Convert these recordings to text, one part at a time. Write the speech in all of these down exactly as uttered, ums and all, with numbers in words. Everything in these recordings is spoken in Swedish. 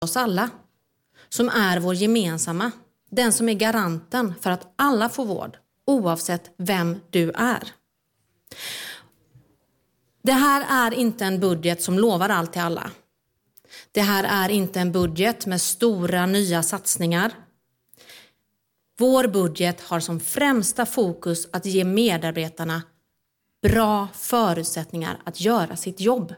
oss alla, som är vår gemensamma, den som är garanten för att alla får vård, oavsett vem du är. Det här är inte en budget som lovar allt till alla. Det här är inte en budget med stora nya satsningar. Vår budget har som främsta fokus att ge medarbetarna bra förutsättningar att göra sitt jobb.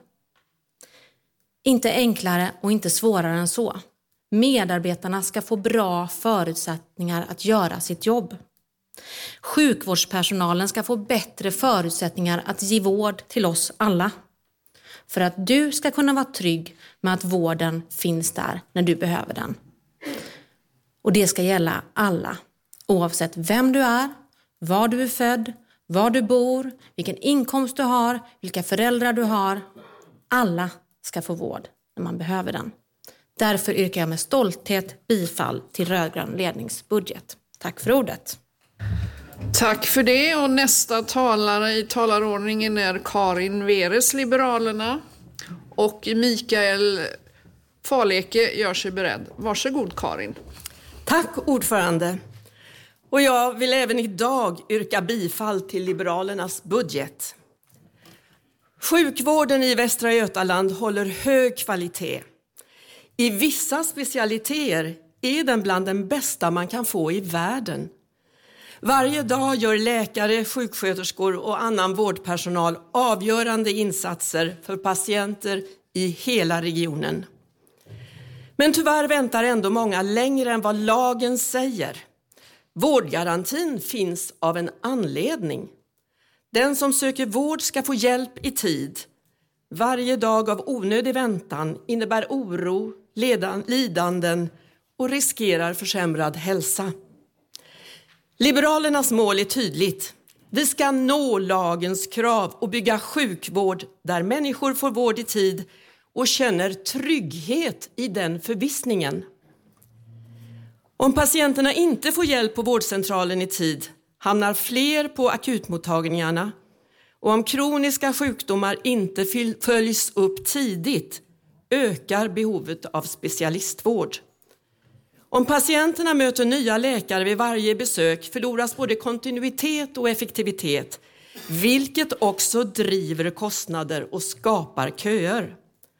Inte enklare och inte svårare än så. Medarbetarna ska få bra förutsättningar att göra sitt jobb. Sjukvårdspersonalen ska få bättre förutsättningar att ge vård till oss alla. För att du ska kunna vara trygg med att vården finns där när du behöver den. Och det ska gälla alla, oavsett vem du är, var du är född, var du bor, vilken inkomst du har, vilka föräldrar du har. Alla ska få vård när man behöver den. Därför yrkar jag med stolthet bifall till rödgrön ledningsbudget. Tack för ordet. Tack för det, och nästa talare i talarordningen är Karin Veres, Liberalerna, och Mikael Faleke gör sig beredd. Varsågod Karin. Tack ordförande. Och jag vill även idag yrka bifall till Liberalernas budget. Sjukvården i Västra Götaland håller hög kvalitet. I vissa specialiteter är den bland den bästa man kan få i världen. Varje dag gör läkare, sjuksköterskor och annan vårdpersonal avgörande insatser för patienter i hela regionen. Men tyvärr väntar ändå många längre än vad lagen säger. Vårdgarantin finns av en anledning. Den som söker vård ska få hjälp i tid. Varje dag av onödig väntan innebär oro, ledan, lidanden och riskerar försämrad hälsa. Liberalernas mål är tydligt. Vi ska nå lagens krav och bygga sjukvård där människor får vård i tid och känner trygghet i den förvissningen. Om patienterna inte får hjälp på vårdcentralen i tid hamnar fler på akutmottagningarna, och om kroniska sjukdomar inte följs upp tidigt ökar behovet av specialistvård. Om patienterna möter nya läkare vid varje besök förloras både kontinuitet och effektivitet, vilket också driver kostnader och skapar köer.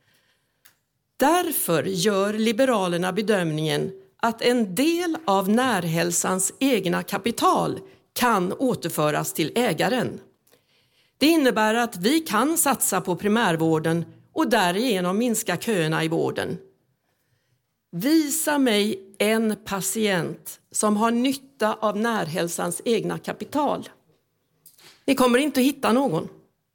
Därför gör Liberalerna bedömningen att en del av Närhälsans egna kapital kan återföras till ägaren. Det innebär att vi kan satsa på primärvården och därigenom minska köerna i vården. Visa mig en patient som har nytta av Närhälsans egna kapital. Ni kommer inte att hitta någon.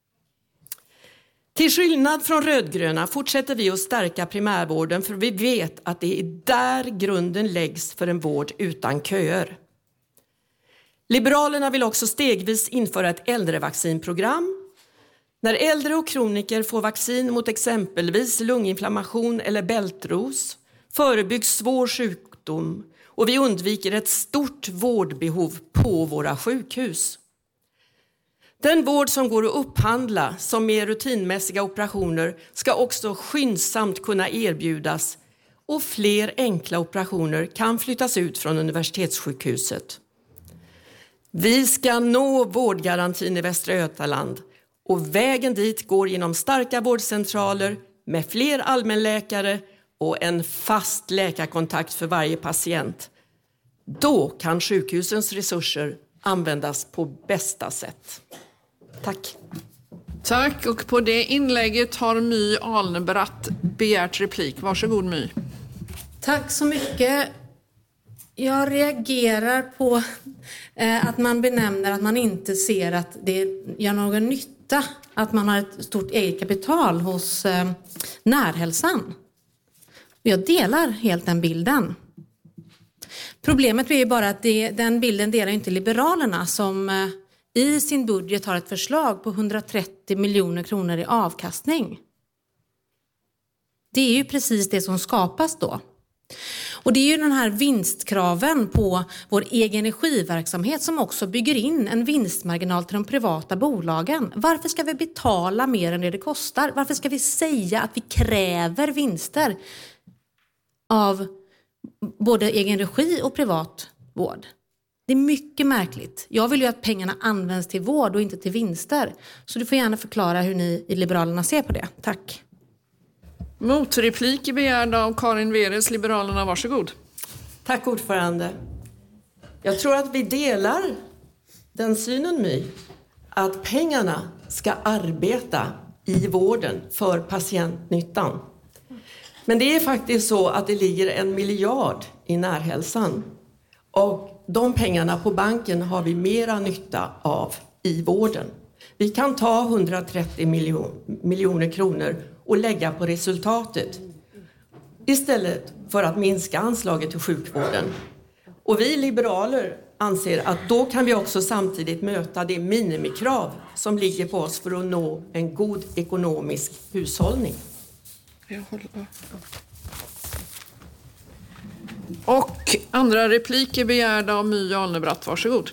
Till skillnad från rödgröna fortsätter vi att stärka primärvården, för vi vet att det är där grunden läggs för en vård utan köer. Liberalerna vill också stegvis införa ett äldrevaccinprogram. När äldre och kroniker får vaccin mot exempelvis lunginflammation eller bältros förebyggs svår sjukdom och vi undviker ett stort vårdbehov på våra sjukhus. Den vård som går att upphandla, som mer rutinmässiga operationer, ska också skyndsamt kunna erbjudas, och fler enkla operationer kan flyttas ut från universitetssjukhuset. Vi ska nå vårdgarantin i Västra Götaland, och vägen dit går genom starka vårdcentraler med fler allmänläkare och en fast läkarkontakt för varje patient. Då kan sjukhusens resurser användas på bästa sätt. Tack. Tack, och på det inlägget har My Alnebratt begärt replik. Varsågod My. Tack så mycket. Jag reagerar på eh, att man benämner att man inte ser att det gör någon nytta att man har ett stort eget kapital hos eh, Närhälsan. Jag delar helt den bilden. Problemet är ju bara att det, den bilden delar inte Liberalerna, som eh, i sin budget har ett förslag på hundratrettio miljoner kronor i avkastning. Det är ju precis det som skapas då. Och det är ju den här vinstkraven på vår egen energiverksamhet som också bygger in en vinstmarginal till de privata bolagen. Varför ska vi betala mer än det det kostar? Varför ska vi säga att vi kräver vinster? av både egen regi och privat vård. Det är mycket märkligt. Jag vill ju att pengarna används till vård och inte till vinster. Så du får gärna förklara hur ni i Liberalerna ser på det. Tack. Motreplik är begärd av Karin Veres, Liberalerna. Varsågod. Tack ordförande. Jag tror att vi delar den synen, My, att pengarna ska arbeta i vården för patientnyttan. Men det är faktiskt så att det ligger en miljard i närhälsan. Och de pengarna på banken har vi mera nytta av i vården. Vi kan ta hundratrettio miljon, miljoner kronor och lägga på resultatet istället för att minska anslaget till sjukvården. Och vi liberaler anser att då kan vi också samtidigt möta det minimikrav som ligger på oss för att nå en god ekonomisk hushållning. Jag håller. Och andra repliker begärda av My Alnebratt. Varsågod.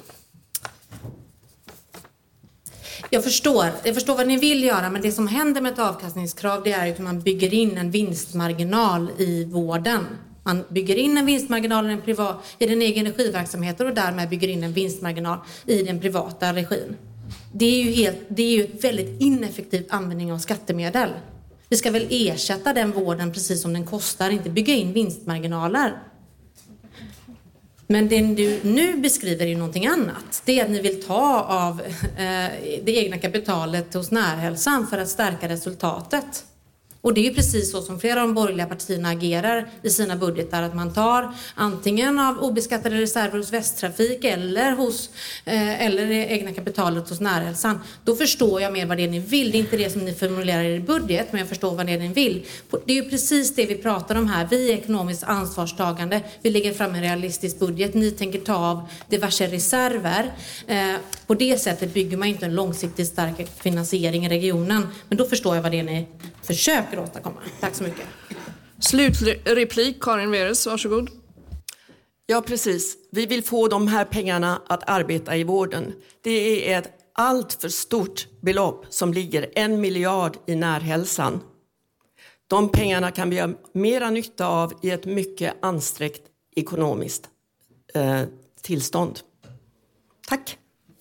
Jag förstår, jag förstår vad ni vill göra, men det som händer med ett avkastningskrav, det är att man bygger in en vinstmarginal i vården. Man bygger in en vinstmarginal i den, privat, i den egen regiverksamheten och därmed bygger in en vinstmarginal i den privata regin. Det är ju, helt, det är ju ett väldigt ineffektivt användning av skattemedel. Vi ska väl ersätta den vården precis som den kostar, inte bygga in vinstmarginaler. Men det du nu beskriver är ju någonting annat. Det är att ni vill ta av eh, det egna kapitalet hos närhälsan för att stärka resultatet. Och det är ju precis så som flera av de borgerliga partierna agerar i sina budgetar. Att man tar antingen av obeskattade reserver hos Västtrafik eller, hos, eh, eller det egna kapitalet hos närhälsan. Då förstår jag mer vad det är ni vill. Det är inte det som ni formulerar i budget, men jag förstår vad det är ni vill. Det är ju precis det vi pratar om här. Vi är ekonomiskt ansvarstagande. Vi lägger fram en realistisk budget. Ni tänker ta av diverse reserver. Eh, på det sättet bygger man inte en långsiktigt stark finansiering i regionen. Men då förstår jag vad det är ni försöker åstadkomma. Tack så mycket. Slutreplik, Karin Veres, varsågod. Ja, precis. Vi vill få de här pengarna att arbeta i vården. Det är ett allt för stort belopp som ligger en miljard i närhälsan. De pengarna kan vi ha mera nytta av i ett mycket ansträngt ekonomiskt eh, tillstånd. Tack.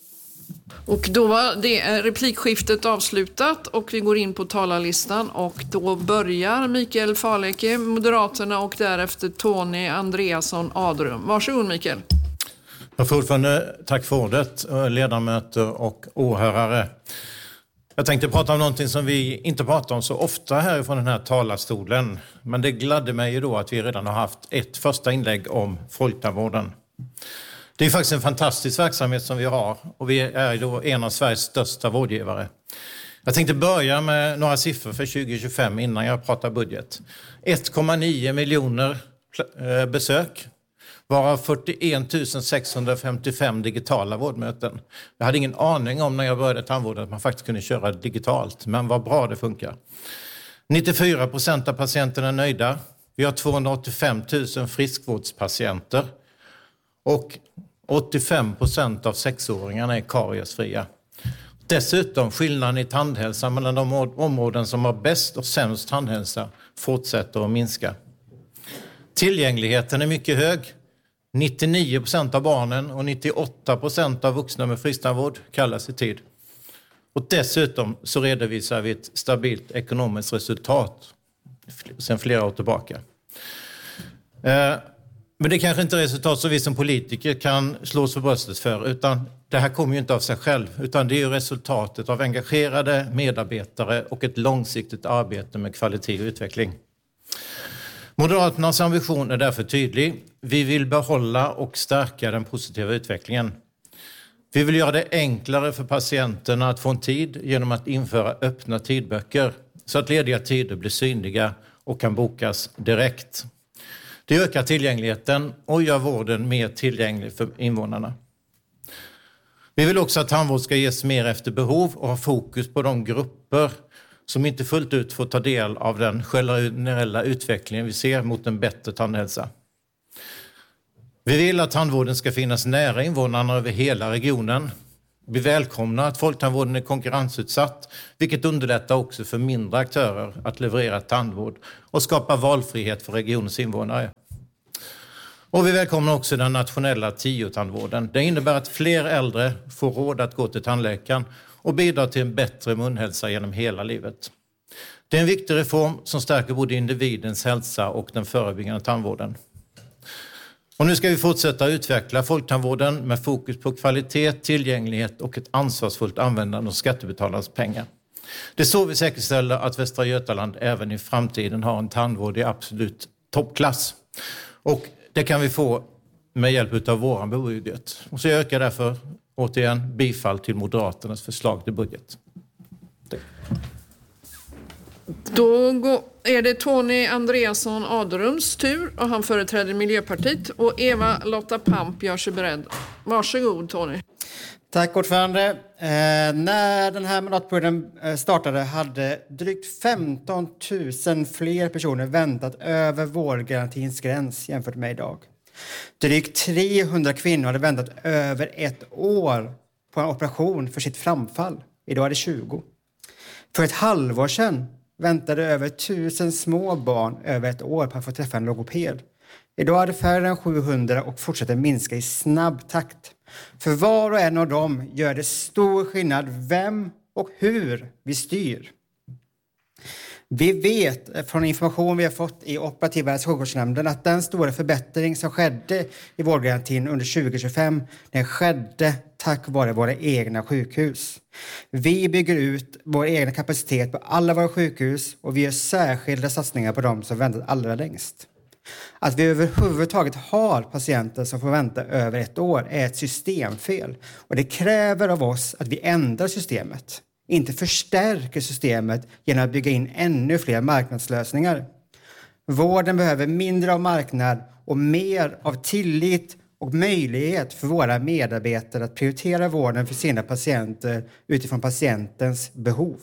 Och då var det replikskiftet avslutat och vi går in på talarlistan och då börjar Mikael Faleke, Moderaterna, och därefter Tony Andreasson Adrum. Varsågod Mikael. Jag får ordförande, tack för ordet, ledamöter och åhörare. Jag tänkte prata om någonting som vi inte pratar om så ofta här från den här talarstolen. Men det gladde mig ju då att vi redan har haft ett första inlägg om folktandvården. Det är faktiskt en fantastisk verksamhet som vi har och vi är då en av Sveriges största vårdgivare. Jag tänkte börja med några siffror för tjugo tjugofem innan jag pratar budget. ett komma nio miljoner besök, varav fyrtioen tusen sexhundrafemtiofem digitala vårdmöten. Jag hade ingen aning om när jag började tandvården att man faktiskt kunde köra digitalt, men vad bra det funkar. nittiofyra procent av patienterna är nöjda. Vi har tvåhundraåttiofem tusen friskvårdspatienter. Och åttiofem procent av sexåringarna är kariesfria. Dessutom skillnaden i tandhälsa mellan de områden som har bäst och sämst tandhälsa fortsätter att minska. Tillgängligheten är mycket hög. nittionio procent av barnen och nittioåtta procent av vuxna med fristandvård kallas i tid. Och dessutom så redovisar vi ett stabilt ekonomiskt resultat sedan flera år tillbaka. Eh, Men det är kanske inte resultat som vi som politiker kan slå oss för bröstet för, utan det här kommer ju inte av sig själv, utan det är ju resultatet av engagerade medarbetare och ett långsiktigt arbete med kvalitet och utveckling. Moderaternas ambition är därför tydlig. Vi vill behålla och stärka den positiva utvecklingen. Vi vill göra det enklare för patienterna att få en tid genom att införa öppna tidböcker så att lediga tider blir synliga och kan bokas direkt. Det ökar tillgängligheten och gör vården mer tillgänglig för invånarna. Vi vill också att tandvård ska ges mer efter behov och ha fokus på de grupper som inte fullt ut får ta del av den generella utvecklingen vi ser mot en bättre tandhälsa. Vi vill att tandvården ska finnas nära invånarna över hela regionen. Vi välkomnar att folktandvården är konkurrensutsatt, vilket underlättar också för mindre aktörer att leverera tandvård och skapa valfrihet för regionens invånare. Och vi välkomnar också den nationella tiotandvården. Det innebär att fler äldre får råd att gå till tandläkaren och bidrar till en bättre munhälsa genom hela livet. Det är en viktig reform som stärker både individens hälsa och den förebyggande tandvården. Och nu ska vi fortsätta utveckla folktandvården med fokus på kvalitet, tillgänglighet och ett ansvarsfullt användande av skattebetalarnas pengar. Det är så vi säkerställer att Västra Götaland även i framtiden har en tandvård i absolut toppklass. Och det kan vi få med hjälp av vår budget. Och så jag ökar därför återigen bifall till Moderaternas förslag till budget. Tack. Då är det Tony Andreasson Aderums tur och han företräder Miljöpartiet och Eva-Lotta Pamp gör sig beredd. Varsågod Tony. Tack ordförande. Eh, när den här mandatperioden startade hade drygt femton tusen fler personer väntat över vårdgarantins gräns jämfört med idag. Drygt trehundra kvinnor hade väntat över ett år på en operation för sitt framfall. Idag är det tjugo. För ett halvår sedan väntade över tusen små barn över ett år på att få träffa en logoped. Idag är det färre än sjuhundra och fortsätter minska i snabb takt. För var och en av dem gör det stor skillnad vem och hur vi styr. Vi vet från information vi har fått i operativa hälso- och sjukvårdsnämnden att den stora förbättring som skedde i vårdgarantin under tjugo tjugofem, den skedde tack vare våra egna sjukhus. Vi bygger ut vår egna kapacitet på alla våra sjukhus och vi gör särskilda satsningar på dem som väntat allra längst. Att vi överhuvudtaget har patienter som får vänta över ett år är ett systemfel. Och det kräver av oss att vi ändrar systemet. Inte förstärker systemet genom att bygga in ännu fler marknadslösningar. Vården behöver mindre av marknad och mer av tillit och möjlighet för våra medarbetare att prioritera vården för sina patienter utifrån patientens behov.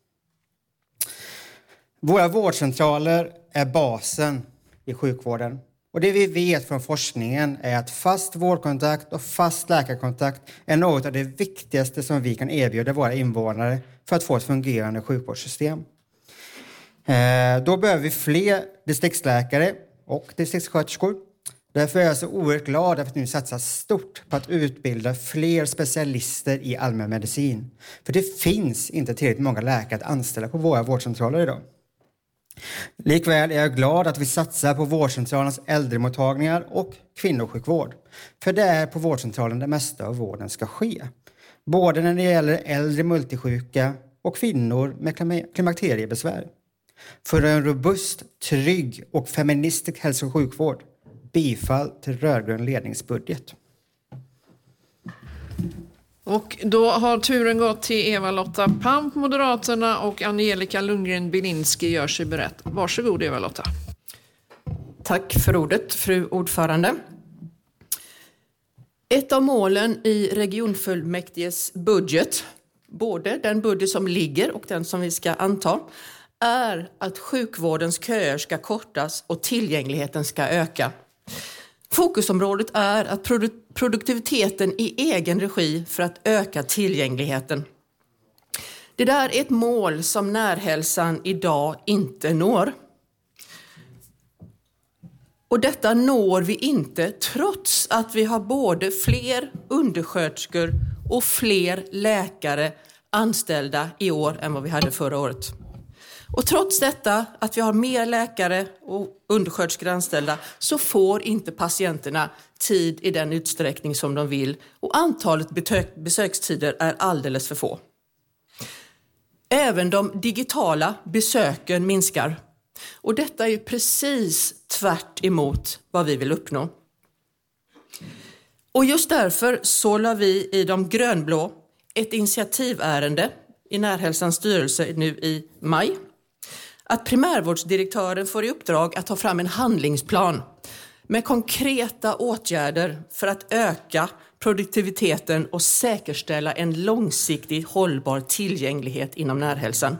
Våra vårdcentraler är basen i sjukvården. Och det vi vet från forskningen är att fast vårdkontakt och fast läkarkontakt är något av det viktigaste som vi kan erbjuda våra invånare för att få ett fungerande sjukvårdssystem. Eh, då behöver vi fler distriktsläkare och distriktssköterskor. Därför är jag så oerhört glad att vi nu satsar stort på att utbilda fler specialister i allmänmedicin. För det finns inte tillräckligt många läkare att anställa på våra vårdcentraler idag. Likväl är jag glad att vi satsar på vårdcentralens äldremottagningar och kvinnosjukvård. För det är på vårdcentralen det mesta av vården ska ske. Både när det gäller äldre multisjuka och kvinnor med klimakteriebesvär. För en robust, trygg och feministisk hälso- och sjukvård. Bifall till rödgrön ledningsbudget. Och då har turen gått till Eva-Lotta Pamp, Moderaterna, och Angelica Lundgren-Bilinski gör sig beredd. Varsågod Eva-Lotta. Tack för ordet, fru ordförande. Ett av målen i regionfullmäktiges budget, både den budget som ligger och den som vi ska anta, är att sjukvårdens köer ska kortas och tillgängligheten ska öka. Fokusområdet är att produ- produktiviteten i egen regi för att öka tillgängligheten. Det där är ett mål som närhälsan idag inte når. Och detta når vi inte trots att vi har både fler undersköterskor och fler läkare anställda i år än vad vi hade förra året. Och trots detta, att vi har mer läkare och undersköterskor anställda, så får inte patienterna tid i den utsträckning som de vill. Och antalet besökstider är alldeles för få. Även de digitala besöken minskar. Och detta är ju precis tvärt emot vad vi vill uppnå. Och just därför så la vi i de grönblå ett initiativärende i Närhälsans styrelse nu i maj. Att primärvårdsdirektören får i uppdrag att ta fram en handlingsplan med konkreta åtgärder för att öka produktiviteten och säkerställa en långsiktigt hållbar tillgänglighet inom närhälsan.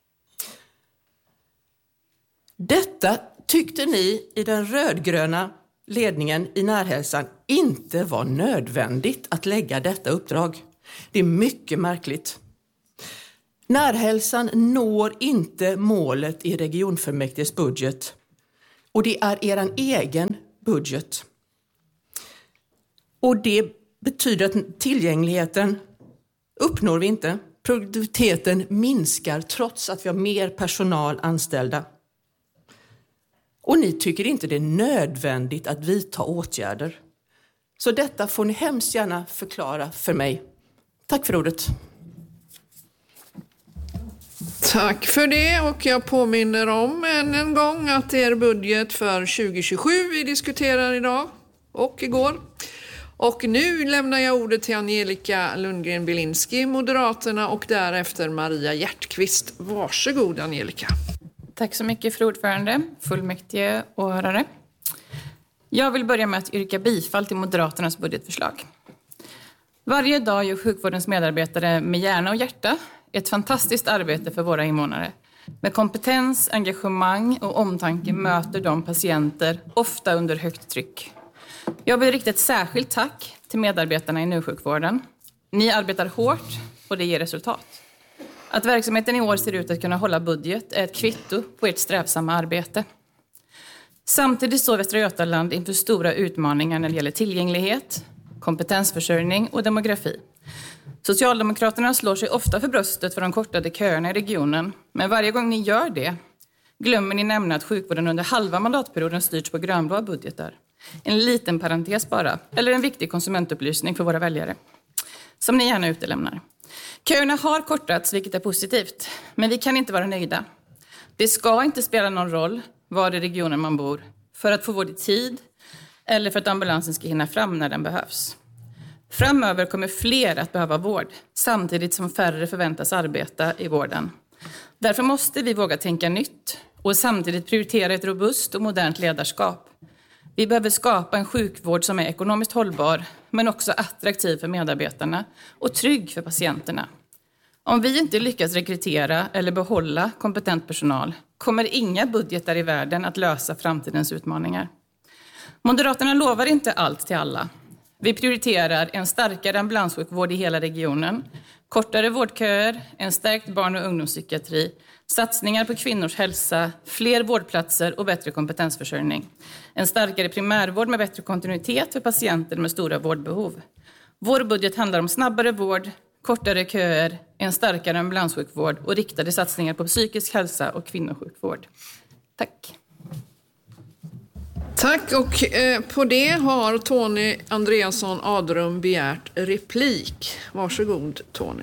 Detta tyckte ni i den rödgröna ledningen i närhälsan inte var nödvändigt att lägga detta uppdrag. Det är mycket märkligt. Närhälsan når inte målet i regionfullmäktiges budget. Och det är er egen budget. Och det betyder att tillgängligheten uppnår vi inte. Produktiviteten minskar trots att vi har mer personal anställda. Och ni tycker inte det är nödvändigt att vidta åtgärder. Så detta får ni hemskt gärna förklara för mig. Tack för ordet. Tack för det, och jag påminner om än en gång att det är budget för tjugo tjugosju vi diskuterar idag och igår. Och nu lämnar jag ordet till Angelica Lundgren-Bielinski, Moderaterna, och därefter Maria Hjertqvist. Varsågod, Angelica. Tack så mycket, fru ordförande, fullmäktige och åhörare. Jag vill börja med att yrka bifall till Moderaternas budgetförslag. Varje dag gör sjukvårdens medarbetare med hjärna och hjärta ett fantastiskt arbete för våra invånare. Med kompetens, engagemang och omtanke möter de patienter, ofta under högt tryck. Jag vill rikta ett särskilt tack till medarbetarna i NU-sjukvården. Ni arbetar hårt och det ger resultat. Att verksamheten i år ser ut att kunna hålla budget är ett kvitto på ert strävsamma arbete. Samtidigt står Västra Götaland inför stora utmaningar när det gäller tillgänglighet, kompetensförsörjning och demografi. Socialdemokraterna slår sig ofta för bröstet för de kortade köerna i regionen. Men varje gång ni gör det glömmer ni nämna att sjukvården under halva mandatperioden styrts på grönblå budgetar. En liten parentes bara, eller en viktig konsumentupplysning för våra väljare, som ni gärna utelämnar. Köerna har kortats, vilket är positivt, men vi kan inte vara nöjda. Det ska inte spela någon roll var i regionen man bor för att få vård i tid eller för att ambulansen ska hinna fram när den behövs. Framöver kommer fler att behöva vård, samtidigt som färre förväntas arbeta i vården. Därför måste vi våga tänka nytt och samtidigt prioritera ett robust och modernt ledarskap. Vi behöver skapa en sjukvård som är ekonomiskt hållbar, men också attraktiv för medarbetarna och trygg för patienterna. Om vi inte lyckas rekrytera eller behålla kompetent personal kommer inga budgetar i världen att lösa framtidens utmaningar. Moderaterna lovar inte allt till alla. Vi prioriterar en starkare ambulanssjukvård i hela regionen, kortare vårdköer, en stärkt barn- och ungdomspsykiatri, satsningar på kvinnors hälsa, fler vårdplatser och bättre kompetensförsörjning. En starkare primärvård med bättre kontinuitet för patienter med stora vårdbehov. Vår budget handlar om snabbare vård, kortare köer, en starkare ambulanssjukvård och riktade satsningar på psykisk hälsa och kvinnosjukvård. Tack. Tack, och eh, på det har Tony Andreasson Adrum begärt replik. Varsågod, Tony.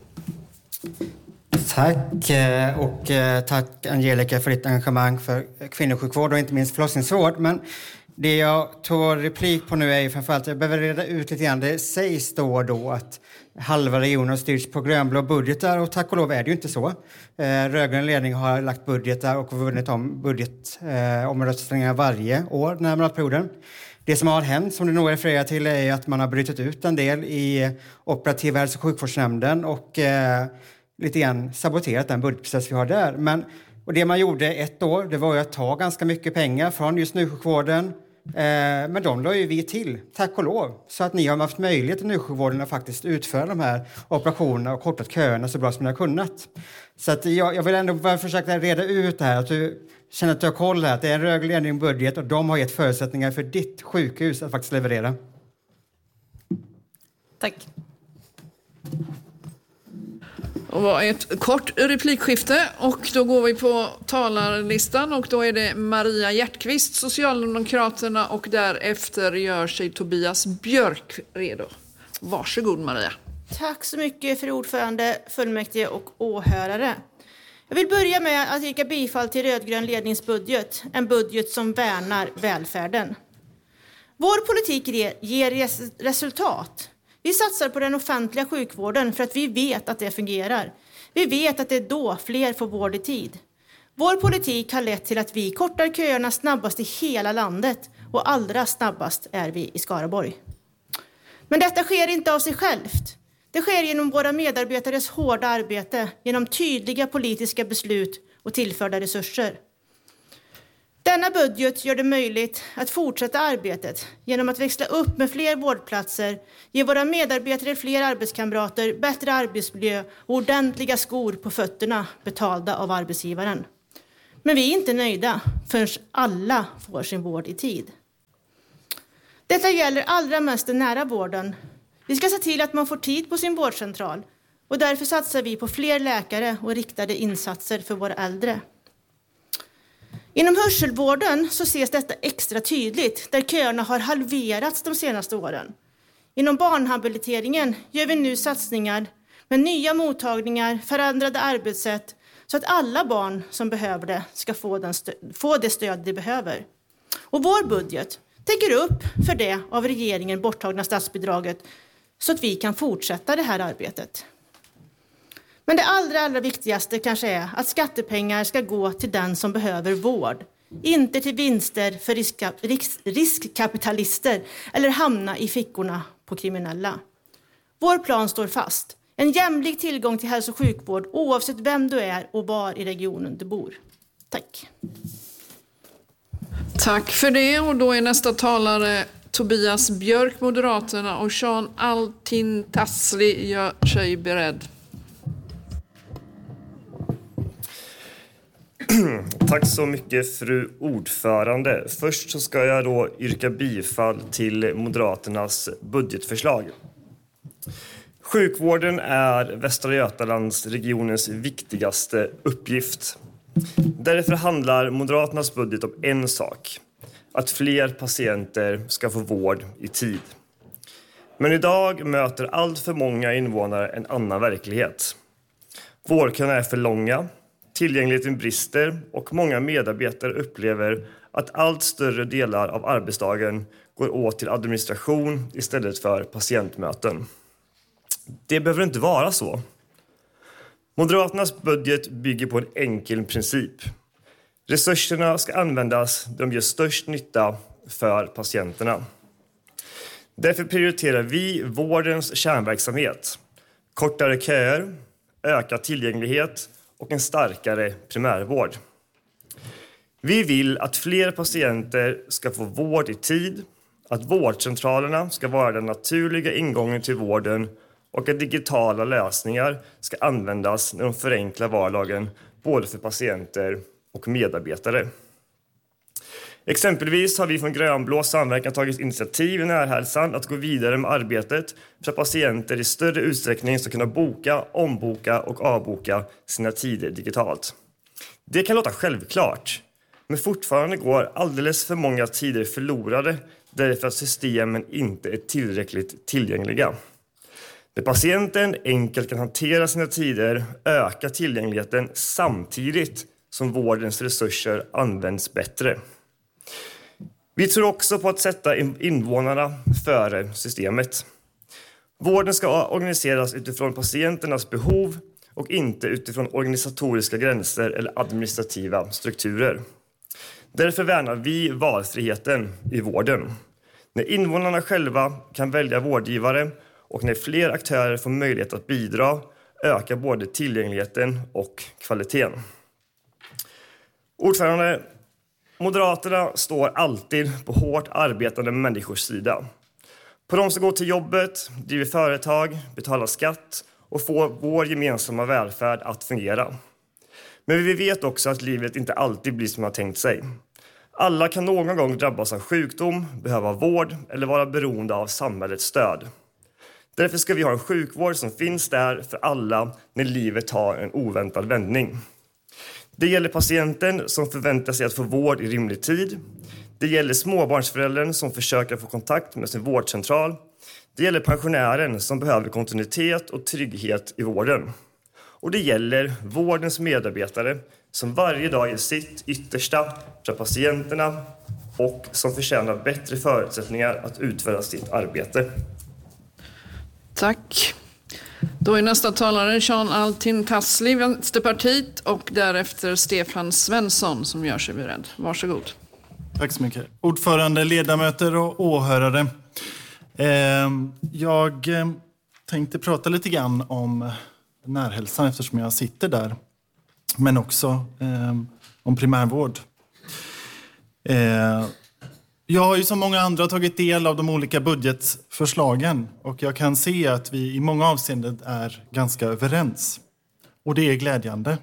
Tack, och tack Angelica för ditt engagemang för kvinnosjukvård och inte minst förlossningsvård. Men det jag tar replik på nu är ju framförallt att jag behöver reda ut lite grann. Det sägs då och då att halva regionen styrs på grönblå budgetar, och tack och lov är det ju inte så. Eh, rödgrön ledning har lagt budgetar och vunnit om budgetomröstningar eh, varje år den här mandatperioden. Det som har hänt, som du nog refererar till, är att man har brytit ut en del i operativa hälso- och sjukvårdsnämnden och eh, lite grann saboterat den budgetprocess vi har där. Men, och det man gjorde ett år, det var ju att ta ganska mycket pengar från just NU-sjukvården. Eh, men de la ju vi till, tack och lov. Så att ni har haft möjlighet i NU-sjukvården att faktiskt utföra de här operationerna och kortat köerna så bra som ni har kunnat. Så att jag, jag vill ändå bara försöka reda ut det här, att du känner att du har koll här. Att det är en rödgrön budget och de har gett förutsättningar för ditt sjukhus att faktiskt leverera. Tack. Det var ett kort replikskifte och då går vi på talarlistan och då är det Maria Hjertqvist, Socialdemokraterna, och därefter gör sig Tobias Björk redo. Varsågod Maria. Tack så mycket för ordförande, fullmäktige och åhörare. Jag vill börja med att yrka bifall till rödgrön ledningsbudget, en budget som värnar välfärden. Vår politik ger resultat. Vi satsar på den offentliga sjukvården för att vi vet att det fungerar. Vi vet att det är då fler får vård i tid. Vår politik har lett till att vi kortar köerna snabbast i hela landet och allra snabbast är vi i Skaraborg. Men detta sker inte av sig självt. Det sker genom våra medarbetares hårda arbete, genom tydliga politiska beslut och tillförda resurser. Denna budget gör det möjligt att fortsätta arbetet genom att växla upp med fler vårdplatser, ge våra medarbetare fler arbetskamrater, bättre arbetsmiljö och ordentliga skor på fötterna betalda av arbetsgivaren. Men vi är inte nöjda förrän alla får sin vård i tid. Detta gäller allra mest den nära vården. Vi ska se till att man får tid på sin vårdcentral och därför satsar vi på fler läkare och riktade insatser för våra äldre. Inom hörselvården så ses detta extra tydligt där köerna har halverats de senaste åren. Inom barnhabiliteringen gör vi nu satsningar med nya mottagningar, förändrade arbetssätt så att alla barn som behöver det ska få, den stö- få det stöd de behöver. Och vår budget täcker upp för det av regeringen borttagna statsbidraget så att vi kan fortsätta det här arbetet. Men det allra, allra viktigaste kanske är att skattepengar ska gå till den som behöver vård. Inte till vinster för riska, risk, riskkapitalister eller hamna i fickorna på kriminella. Vår plan står fast. En jämlik tillgång till hälso- och sjukvård oavsett vem du är och var i regionen du bor. Tack. Tack för det. Och då är nästa talare Tobias Björk, Moderaterna, och Jean Altin-Tassli gör sig beredd. Tack så mycket, fru ordförande. Först så ska jag då yrka bifall till Moderaternas budgetförslag. Sjukvården är Västra Götalands regionens viktigaste uppgift. Därför handlar Moderaternas budget om en sak: att fler patienter ska få vård i tid. Men idag möter allt för många invånare en annan verklighet. Vårdköerna är för långa, tillgängligheten brister och många medarbetare upplever att allt större delar av arbetsdagen går åt till administration istället för patientmöten. Det behöver inte vara så. Moderaternas budget bygger på en enkel princip. Resurserna ska användas där de gör störst nytta för patienterna. Därför prioriterar vi vårdens kärnverksamhet, kortare köer, ökad tillgänglighet och en starkare primärvård. Vi vill att fler patienter ska få vård i tid, att vårdcentralerna ska vara den naturliga ingången till vården och att digitala lösningar ska användas när de förenklar vardagen både för patienter och medarbetare. Exempelvis har vi från Grönblå samverkan tagit initiativ i Närhälsan att gå vidare med arbetet för att patienter i större utsträckning ska kunna boka, omboka och avboka sina tider digitalt. Det kan låta självklart, men fortfarande går alldeles för många tider förlorade därför att systemen inte är tillräckligt tillgängliga. Där patienten enkelt kan hantera sina tider ökar tillgängligheten samtidigt som vårdens resurser används bättre. Vi tror också på att sätta invånarna före systemet. Vården ska organiseras utifrån patienternas behov och inte utifrån organisatoriska gränser eller administrativa strukturer. Därför värnar vi valfriheten i vården. När invånarna själva kan välja vårdgivare och när fler aktörer får möjlighet att bidra ökar både tillgängligheten och kvaliteten. Ordförande, Moderaterna står alltid på hårt arbetande människors sida. På de som går till jobbet, driver företag, betalar skatt och får vår gemensamma välfärd att fungera. Men vi vet också att livet inte alltid blir som man tänkt sig. Alla kan någon gång drabbas av sjukdom, behöva vård eller vara beroende av samhällets stöd. Därför ska vi ha en sjukvård som finns där för alla när livet tar en oväntad vändning. Det gäller patienten som förväntar sig att få vård i rimlig tid. Det gäller småbarnsföräldern som försöker få kontakt med sin vårdcentral. Det gäller pensionären som behöver kontinuitet och trygghet i vården. Och det gäller vårdens medarbetare som varje dag gör sitt yttersta för patienterna och som förtjänar bättre förutsättningar att utföra sitt arbete. Tack. Då är nästa talare Jean Altin-Tassli, Vänsterpartiet, och därefter Stefan Svensson som gör sig beredd. Varsågod. Tack så mycket. Ordförande, ledamöter och åhörare. Eh, jag eh, tänkte prata lite grann om Närhälsan eftersom jag sitter där. Men också eh, om primärvård. Eh, jag har ju som många andra tagit del av de olika budgetförslagen och jag kan se att vi i många avseenden är ganska överens. Och det är glädjande.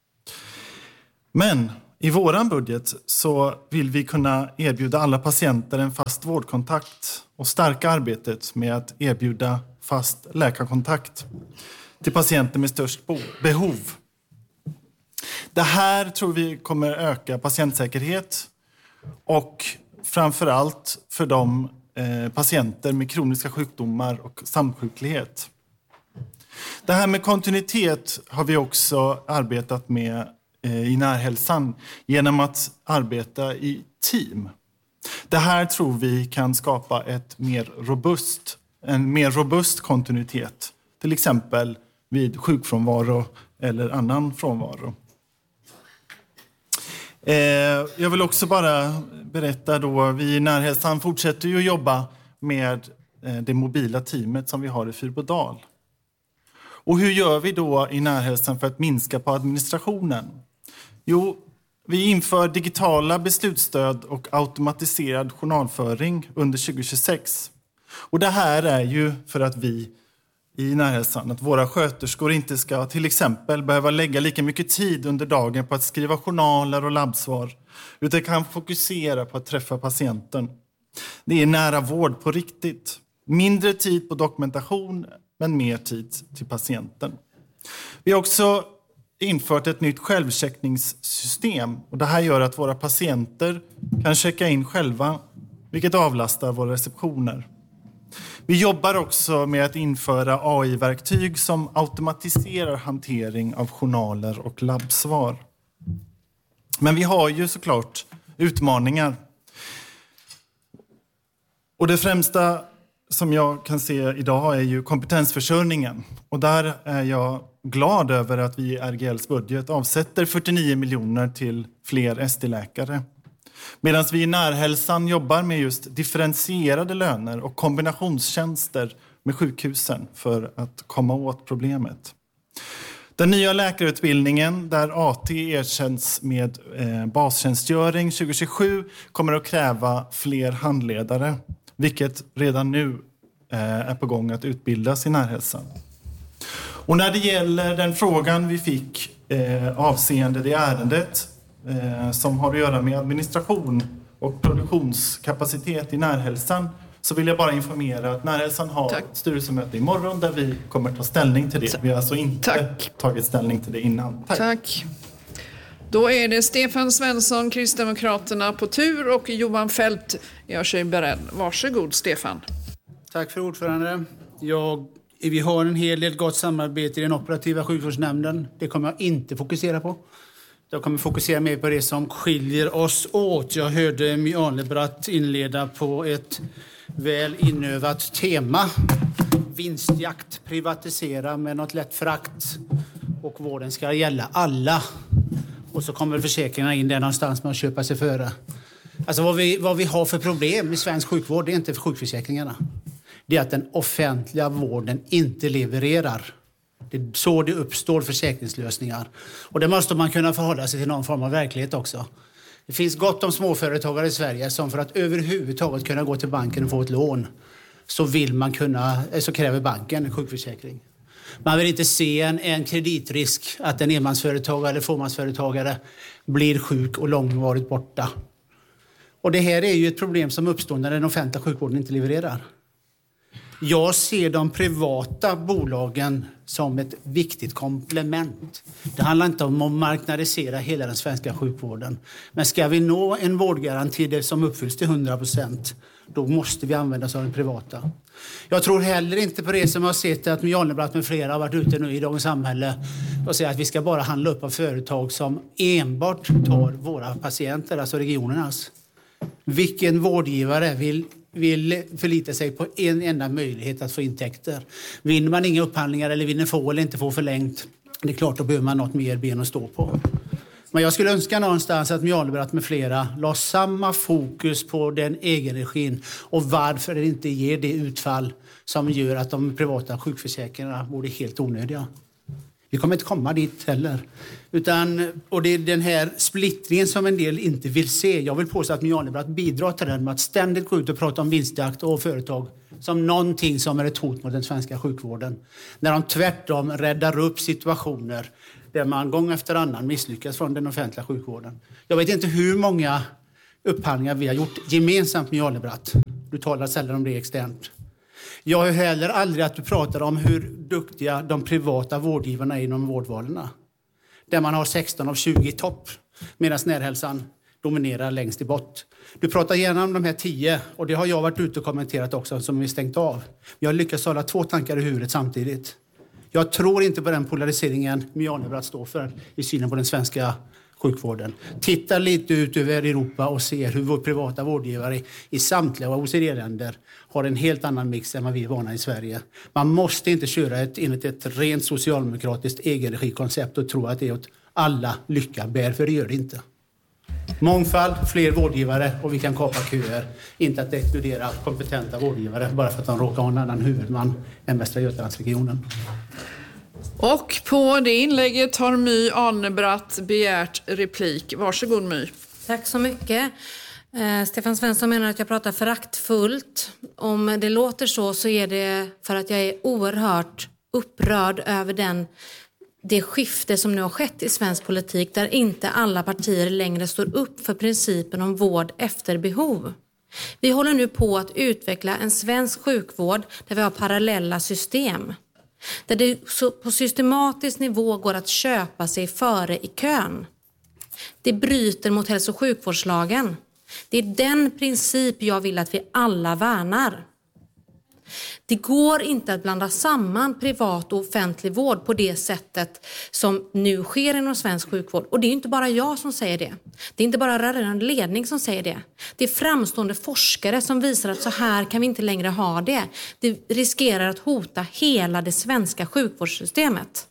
Men i våran budget så vill vi kunna erbjuda alla patienter en fast vårdkontakt och stärka arbetet med att erbjuda fast läkarkontakt till patienter med störst behov. Det här tror vi kommer öka patientsäkerhet och framförallt för de eh, patienter med kroniska sjukdomar och samsjuklighet. Det här med kontinuitet har vi också arbetat med eh, i närhälsan genom att arbeta i team. Det här tror vi kan skapa ett mer robust, en mer robust kontinuitet, till exempel vid sjukfrånvaro eller annan frånvaro. Eh, jag vill också bara berätta då, vi i närhälsan fortsätter ju att jobba med eh, det mobila teamet som vi har i Fyrbodal. Och hur gör vi då i närhälsan för att minska på administrationen? Jo, vi inför digitala beslutsstöd och automatiserad journalföring under tjugo tjugosex. Och det här är ju för att vi i närhälsan, att våra sköterskor inte ska till exempel behöva lägga lika mycket tid under dagen på att skriva journaler och labbsvar, utan kan fokusera på att träffa patienten. Det är nära vård på riktigt. Mindre tid på dokumentation, men mer tid till patienten. Vi har också infört ett nytt självcheckningssystem. Och det här gör att våra patienter kan checka in själva, vilket avlastar våra receptioner. Vi jobbar också med att införa A I-verktyg som automatiserar hantering av journaler och labbsvar. Men vi har ju såklart utmaningar. Och det främsta som jag kan se idag är ju kompetensförsörjningen. Och där är jag glad över att vi i R G L:s budget avsätter fyrtionio miljoner till fler S D-läkare. Medan vi i närhälsan jobbar med just differentierade löner och kombinationstjänster med sjukhusen för att komma åt problemet. Den nya läkarutbildningen där A T erkänns med eh, bastjänstgöring tjugo tjugosju kommer att kräva fler handledare, vilket redan nu eh, är på gång att utbildas i närhälsan. Och när det gäller den frågan vi fick eh, avseende det ärendet eh, som har att göra med administration och produktionskapacitet i närhälsan, så vill jag bara informera att närhälsan har Tack. ett styrelsemöte imorgon där vi kommer ta ställning till det. Vi har alltså inte Tack. tagit ställning till det innan. Tack. Tack. Då är det Stefan Svensson, Kristdemokraterna på tur, och Johan Fält gör sig beredd. Varsågod Stefan. Tack för ordförande. Jag, vi har en hel del gott samarbete i den operativa sjukvårdsnämnden. Det kommer jag inte fokusera på. Jag kommer fokusera mer på det som skiljer oss åt. Jag hörde My Arnebratt inleda på ett väl inövat tema. Vinstjakt, privatisera med något lätt frakt. Och vården ska gälla alla. Och så kommer försäkringarna in där någonstans med att köpa sig före. Alltså vad vi, vad vi har för problem i svensk sjukvård, det är inte för sjukförsäkringarna. Det är att den offentliga vården inte levererar. Det är så det uppstår försäkringslösningar. Och det måste man kunna förhålla sig till någon form av verklighet också. Det finns gott om småföretagare i Sverige som för att överhuvudtaget kunna gå till banken och få ett lån så vill man kunna, så kräver banken en sjukförsäkring. Man vill inte se en, en kreditrisk att en enmansföretagare eller fåmansföretagare blir sjuk och långvarigt borta. Och det här är ju ett problem som uppstår när den offentliga sjukvården inte levererar. Jag ser de privata bolagen som ett viktigt komplement. Det handlar inte om att marknadisera hela den svenska sjukvården. Men ska vi nå en vårdgaranti som uppfylls till hundra procent, då måste vi använda oss av den privata. Jag tror heller inte på det som jag har sett att My Arnebratt med flera har varit ute nu i Dagens Samhälle och säger att vi ska bara handla upp av företag som enbart tar våra patienter, alltså regionernas. Vilken vårdgivare vill, vill förlita sig på en enda möjlighet att få intäkter? Vinner man inga upphandlingar eller vinner få eller inte få förlängt, det är klart då behöver man något mer ben att stå på. Men jag skulle önska någonstans att My Arnebratt med flera la samma fokus på den egenregin och varför det inte ger det utfall som gör att de privata sjukförsäkringarna borde helt onödiga. Vi kommer inte komma dit heller. Utan, och det är den här splittringen som en del inte vill se. Jag vill påstå att Miljöpartiet bidrar till den med att ständigt gå ut och prata om vinstjakt och företag som någonting som är ett hot mot den svenska sjukvården. När de tvärtom räddar upp situationer där man gång efter annan misslyckas från den offentliga sjukvården. Jag vet inte hur många upphandlingar vi har gjort gemensamt med Jarlebratt. Du talar sällan om det externt. Jag hör heller aldrig att du pratar om hur duktiga de privata vårdgivarna är inom vårdvalerna. Där man har sexton av tjugo i topp medan Närhälsan dominerar längst i bort. Du pratar gärna om de här tio och det har jag varit ute och kommenterat också som vi stängt av. Jag har lyckats hålla två tankar i huvudet samtidigt. Jag tror inte på den polariseringen Miljöpartiet står för i synen på den svenska sjukvården. Titta lite ut över Europa och se hur vår privata vårdgivare i samtliga O E C D-länder har en helt annan mix än vad vi är vana i Sverige. Man måste inte köra ett, enligt ett rent socialdemokratiskt egenregikoncept och tro att det är åt alla lycka bär, för det gör det inte. Mångfald, fler vårdgivare och vi kan kapa köer. Inte att exkludera kompetenta vårdgivare bara för att de råkar ha en annan huvudman än Västra Götalandsregionen. Och på det inlägget har My Arnebratt begärt replik. Varsågod My. Tack så mycket. Eh, Stefan Svensson menar att jag pratar föraktfullt. Om det låter så så är det för att jag är oerhört upprörd över den, det skifte som nu har skett i svensk politik där inte alla partier längre står upp för principen om vård efter behov. Vi håller nu på att utveckla en svensk sjukvård där vi har parallella system. Där det på systematisk nivå går att köpa sig före i kön. Det bryter mot hälso- och sjukvårdslagen. Det är den princip jag vill att vi alla värnar. Det går inte att blanda samman privat och offentlig vård på det sättet som nu sker inom svensk sjukvård. Och det är inte bara jag som säger det. Det är inte bara rörande ledning som säger det. Det är framstående forskare som visar att så här kan vi inte längre ha det. Det riskerar att hota hela det svenska sjukvårdssystemet.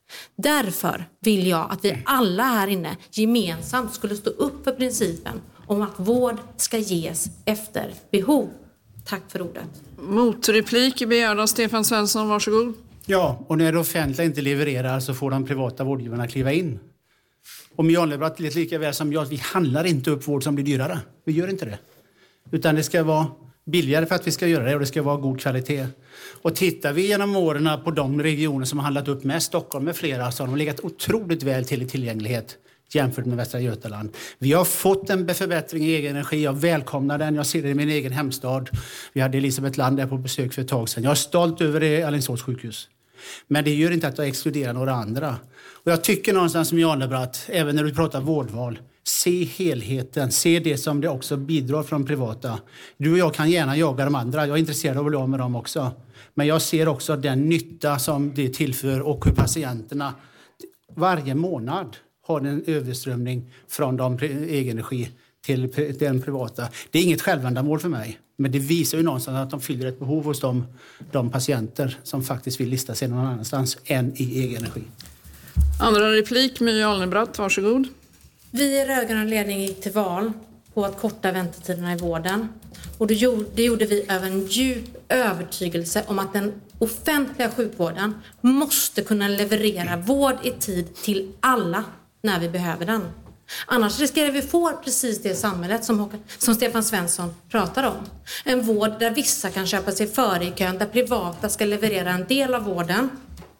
Därför vill jag att vi alla här inne gemensamt skulle stå upp för principen om att vård ska ges efter behov. Tack för ordet. Motreplik begärd av Stefan Svensson, varsågod. Ja, och när det offentliga inte levererar så får de privata vårdgivarna kliva in. Och Miljöpartiet lite lika väl som jag, vi handlar inte upp vård som blir dyrare. Vi gör inte det. Utan det ska vara billigare för att vi ska göra det och det ska vara god kvalitet. Och tittar vi genom åren på de regioner som har handlat upp mest, Stockholm med flera, så har de legat otroligt väl till i tillgänglighet jämfört med Västra Götaland. Vi har fått en förbättring i egen energi. Jag välkomnar den. Jag ser det i min egen hemstad. Vi hade Elisabeth Land där på besök för ett tag sedan. Jag är stolt över det Alingsås sjukhus. Men det gör inte att jag exkluderar några andra. Och jag tycker någonstans som Jarlebratt, även när du pratar vårdval, se helheten. Se det som det också bidrar från privata. Du och jag kan gärna jaga de andra. Jag är intresserad av att bli av med dem också. Men jag ser också den nytta som det tillför och hur patienterna varje månad har en överströmning från de egen energi till den privata. Det är inget självändamål för mig. Men det visar ju någonstans att de fyller ett behov hos de, de patienter som faktiskt vill lista sig någon annanstans än i egen energi. Andra replik, My Arnebratt, varsågod. Vi i rödgrön ledning gick till val på att korta väntetiderna i vården. Och det gjorde, det gjorde vi över en djup övertygelse om att den offentliga sjukvården måste kunna leverera vård i tid till alla när vi behöver den. Annars riskerar vi få precis det samhället som, som Stefan Svensson pratar om. En vård där vissa kan köpa sig före i kön, där privata ska leverera en del av vården.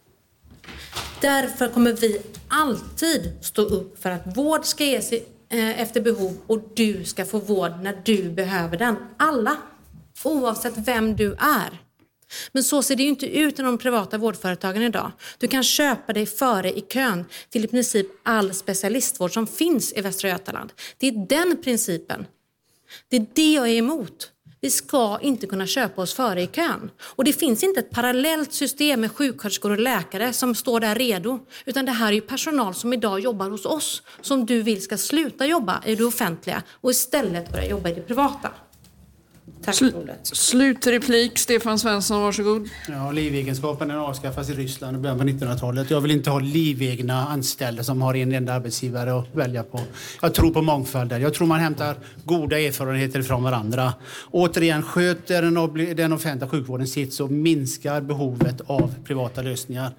Därför kommer vi alltid stå upp för att vård ska ges efter behov och du ska få vård när du behöver den. Alla, oavsett vem du är. Men så ser det ju inte ut i de privata vårdföretagen idag. Du kan köpa dig före i kön till i princip all specialistvård som finns i Västra Götaland. Det är den principen. Det är det jag är emot. Vi ska inte kunna köpa oss före i kön. Och det finns inte ett parallellt system med sjuksköterskor och läkare som står där redo. Utan det här är ju personal som idag jobbar hos oss. Som du vill ska sluta jobba i det offentliga och istället börja jobba i det privata. Tack för ordet. Slutreplik, Stefan Svensson, varsågod. Ja, livegenskapen avskaffas i Ryssland i början på nittonhundratalet. Jag vill inte ha livegna anställda som har en enda arbetsgivare att välja på. Jag tror på mångfald där. Jag tror man hämtar goda erfarenheter från varandra. Återigen, sköter den, den offentliga sjukvården sitt så minskar behovet av privata lösningar.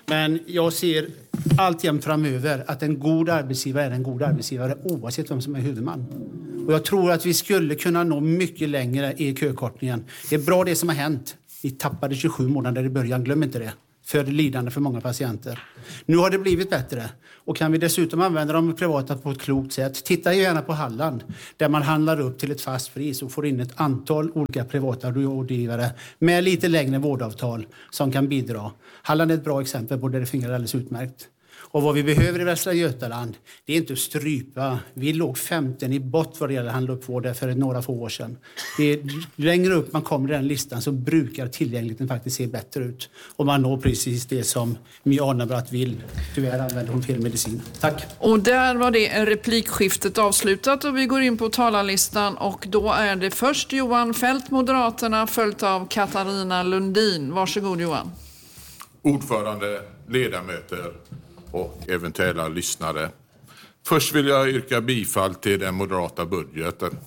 Men jag ser alltjämt framöver att en god arbetsgivare är en god arbetsgivare oavsett vem som är huvudman. Och jag tror att vi skulle kunna nå mycket längre i kökortningen. Det är bra det som har hänt. Vi tappade tjugosju månader i början, glöm inte det. För lidande för många patienter. Nu har det blivit bättre. Och kan vi dessutom använda de privata på ett klokt sätt. Titta gärna på Halland. Där man handlar upp till ett fast pris och får in ett antal olika privata rådgivare. Med lite längre vårdavtal som kan bidra. Halland är ett bra exempel på där det fungerar alldeles utmärkt. Och vad vi behöver i Västra Götaland, det är inte att strypa. Vi låg femton i bott vad det gäller handla upp vård för några få år sedan. Det är, längre upp man kommer i den listan så brukar tillgängligheten faktiskt se bättre ut. Och man når precis det som My Arnabratt vill. Tyvärr använder hon fel medicin. Tack. Och där var det replikskiftet avslutat och vi går in på talarlistan och då är det först Johan Fält, Moderaterna, följt av Katarina Lundin. Varsågod Johan. Ordförande, ledamöter och eventuella lyssnare. Först vill jag yrka bifall till den moderata budgeten.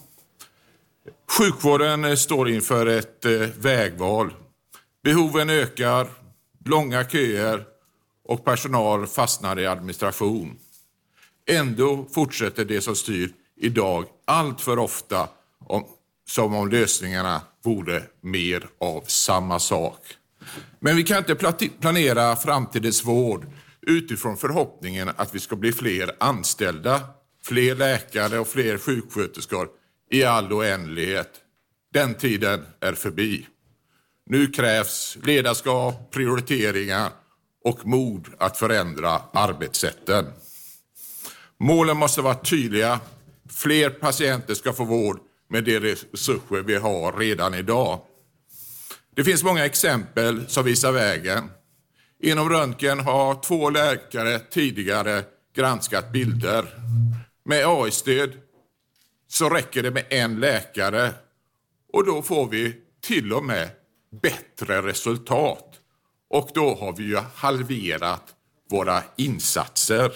Sjukvården står inför ett vägval. Behoven ökar, långa köer och personal fastnar i administration. Ändå fortsätter det som styr idag allt för ofta om, som om lösningarna vore mer av samma sak. Men vi kan inte planera framtidens vård utifrån förhoppningen att vi ska bli fler anställda, fler läkare och fler sjuksköterskor i all oändlighet. Den tiden är förbi. Nu krävs ledarskap, prioriteringar och mod att förändra arbetssätten. Målen måste vara tydliga. Fler patienter ska få vård med de resurser vi har redan idag. Det finns många exempel som visar vägen. Inom röntgen har två läkare tidigare granskat bilder. Med A I-stöd så räcker det med en läkare och då får vi till och med bättre resultat. Och då har vi ju halverat våra insatser.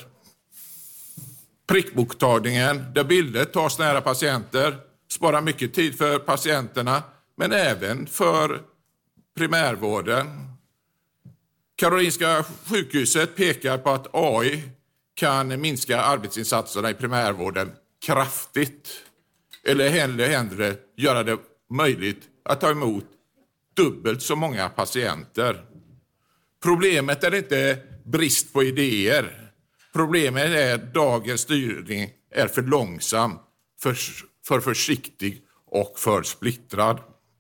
Prickmottagningen där bilder tas nära patienter sparar mycket tid för patienterna men även för primärvården. Karolinska sjukhuset pekar på att A I kan minska arbetsinsatserna i primärvården kraftigt. Eller hellre hellre göra det möjligt att ta emot dubbelt så många patienter. Problemet är inte brist på idéer. Problemet är att dagens styrning är för långsam, för, för försiktig och för splittrad.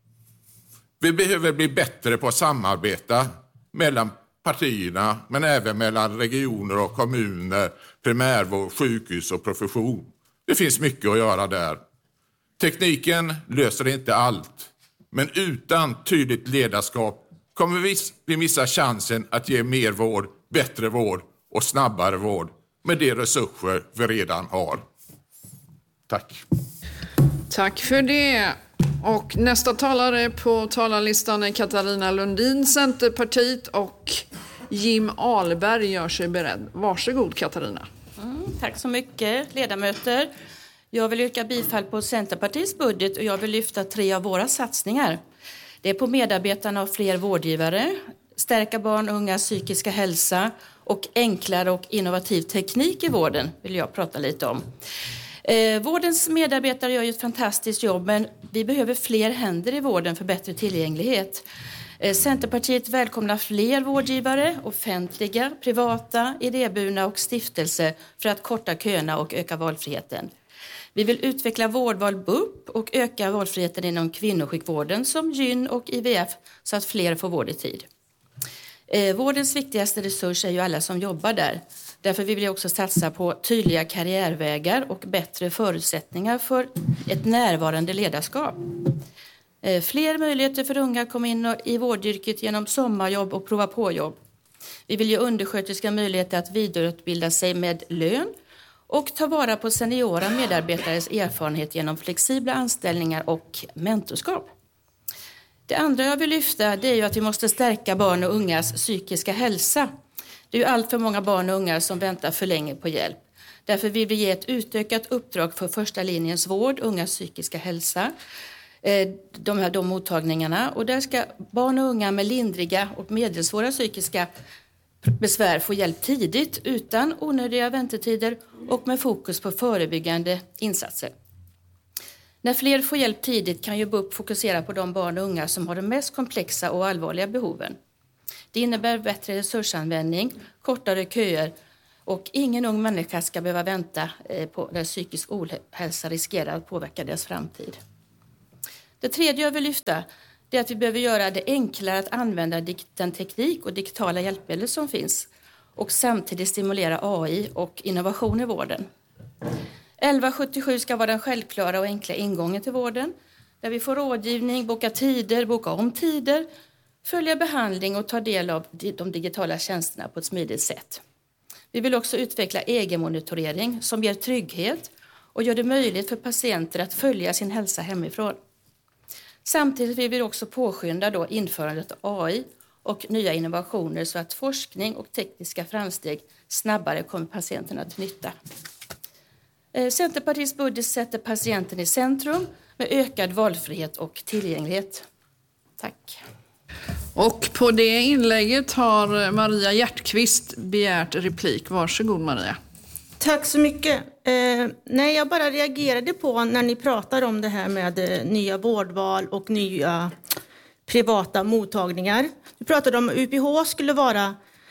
Vi behöver bli bättre på att samarbeta mellan partierna men även mellan regioner och kommuner, primärvård, sjukhus och profession. Det finns mycket att göra där. Tekniken löser inte allt, men utan tydligt ledarskap kommer vi missa chansen att ge mer vård, bättre vård och snabbare vård med de resurser vi redan har. Tack. Tack för det. Och nästa talare på talarlistan är Katarina Lundin, Centerpartiet, och Jim Ahlberg gör sig beredd. Varsågod Katarina. Mm, tack så mycket ledamöter. Jag vill yrka bifall på Centerpartiets budget och jag vill lyfta tre av våra satsningar. Det är på medarbetarna och fler vårdgivare, stärka barn och ungas psykiska hälsa och enklare och innovativ teknik i vården vill jag prata lite om. Eh, vårdens medarbetare gör ju ett fantastiskt jobb men vi behöver fler händer i vården för bättre tillgänglighet. Eh, Centerpartiet välkomnar fler vårdgivare, offentliga, privata, idéburna och stiftelse för att korta köerna och öka valfriheten. Vi vill utveckla vårdval B U P och öka valfriheten inom kvinnosjukvården som gyn och I V F så att fler får vård i tid. Eh, vårdens viktigaste resurs är ju alla som jobbar där. Därför vill vi också satsa på tydliga karriärvägar och bättre förutsättningar för ett närvarande ledarskap. Eh, fler möjligheter för unga att komma in i vårdyrket genom sommarjobb och prova på jobb. Vi vill ge undersköterskor möjligheter att vidareutbilda sig med lön och ta vara på seniora medarbetares erfarenhet genom flexibla anställningar och mentorskap. Det andra jag vill lyfta det är ju att vi måste stärka barn och ungas psykiska hälsa. Det är ju allt för många barn och unga som väntar för länge på hjälp. Därför vill vi ge ett utökat uppdrag för första linjens vård, ungas psykiska hälsa, de här de mottagningarna. Och där ska barn och unga med lindriga och medelsvåra psykiska besvär få hjälp tidigt utan onödiga väntetider och med fokus på förebyggande insatser. När fler får hjälp tidigt kan ju B U P fokusera på de barn och unga som har de mest komplexa och allvarliga behoven. Det innebär bättre resursanvändning, kortare köer och ingen ung människa ska behöva vänta på när psykisk ohälsa riskerar att påverka deras framtid. Det tredje jag vill lyfta är att vi behöver göra det enklare att använda den teknik och digitala hjälpmedel som finns och samtidigt stimulera A I och innovation i vården. elva sjuttiosju ska vara den självklara och enkla ingången till vården där vi får rådgivning, boka tider, boka om tider, följa behandling och ta del av de digitala tjänsterna på ett smidigt sätt. Vi vill också utveckla egenmonitorering som ger trygghet och gör det möjligt för patienter att följa sin hälsa hemifrån. Samtidigt vill vi också påskynda då införandet av A I och nya innovationer så att forskning och tekniska framsteg snabbare kommer patienterna till nytta. Centerpartiets budget sätter patienten i centrum med ökad valfrihet och tillgänglighet. Tack. Och på det inlägget har Maria Hjärtqvist begärt replik. Varsågod Maria. Tack så mycket. Eh, nej, jag bara reagerade på när ni pratar om det här med eh, nya vårdval och nya privata mottagningar. Du pratade om att U P H skulle vara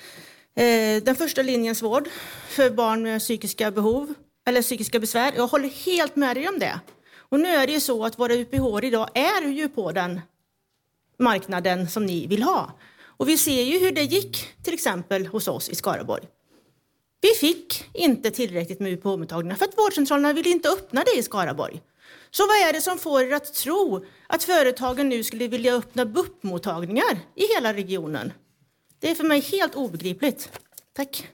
eh, den första linjens vård för barn med psykiska behov eller psykiska besvär. Jag håller helt med dig om det. Och nu är det ju så att våra U P H idag är ju på den marknaden som ni vill ha. Och vi ser ju hur det gick till exempel hos oss i Skaraborg. Vi fick inte tillräckligt med U P H-mottagningar för att vårdcentralerna ville inte öppna det i Skaraborg. Så vad är det som får er att tro att företagen nu skulle vilja öppna B U P-mottagningar i hela regionen? Det är för mig helt obegripligt. Tack.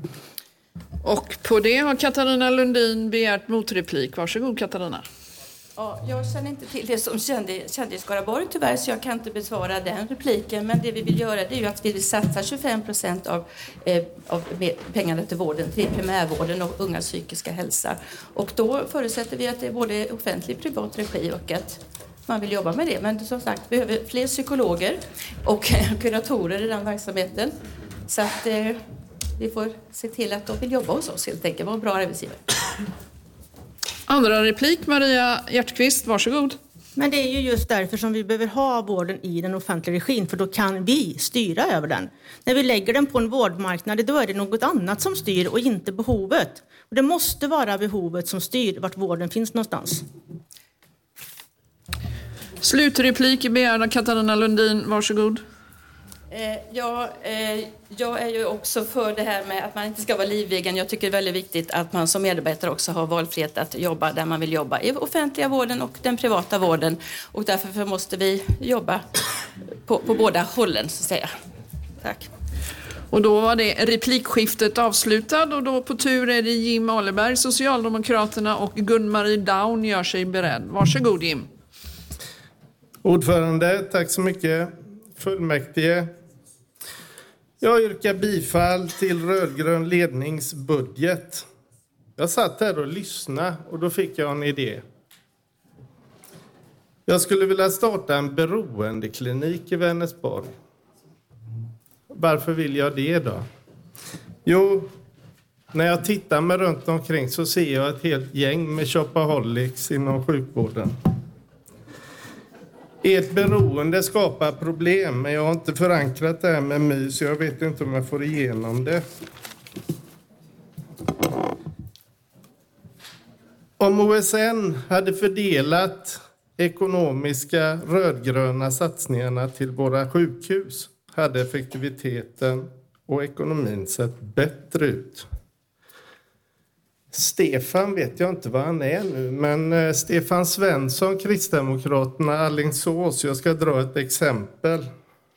Och på det har Katarina Lundin begärt motreplik. Varsågod Katarina. Ja, jag känner inte till det som kände, kände i Skaraborg tyvärr så jag kan inte besvara den repliken. Men det vi vill göra det är ju att vi vill satsa tjugofem procent av, eh, av pengarna till vården, till primärvården och unga psykiska hälsa. Och då förutsätter vi att det är både offentlig och privat regi och att man vill jobba med det. Men som sagt, vi behöver fler psykologer och kuratorer i den verksamheten. Så att eh, vi får se till att de vill jobba hos oss helt enkelt. Vara en bra arbetsgivare. Andra replik, Maria Hjärtqvist, varsågod. Men det är ju just därför som vi behöver ha vården i den offentliga regin, för då kan vi styra över den. När vi lägger den på en vårdmarknad, då är det något annat som styr och inte behovet. Och det måste vara behovet som styr vart vården finns någonstans. Slutreplik i begärda Katarina Lundin, varsågod. Eh, ja, eh, jag är ju också för det här med att man inte ska vara livegen. Jag tycker det är väldigt viktigt att man som medarbetare också har valfrihet att jobba där man vill jobba. I offentliga vården och den privata vården. Och därför måste vi jobba på, på båda hållen så att säga. Tack. Och då var det replikskiftet avslutad och då på tur är det Jim Aleberg, Socialdemokraterna och Gun-Marie Daun gör sig beredd. Varsågod Jim. Ordförande, tack så mycket. Fullmäktige. Jag yrkar bifall till rödgrön ledningsbudget. Jag satt här och lyssnade och då fick jag en idé. Jag skulle vilja starta en beroendeklinik i Vänersborg. Varför vill jag det då? Jo, när jag tittar mig runt omkring så ser jag ett helt gäng med shopaholics inom sjukvården. Ert beroende skapar problem, men jag har inte förankrat det här med M Y, så jag vet inte om jag får igenom det. Om O S N hade fördelat ekonomiska rödgröna satsningarna till våra sjukhus hade effektiviteten och ekonomin sett bättre ut. Stefan vet jag inte vad han är nu, men Stefan Svensson, Kristdemokraterna, Alingsås. Jag ska dra ett exempel.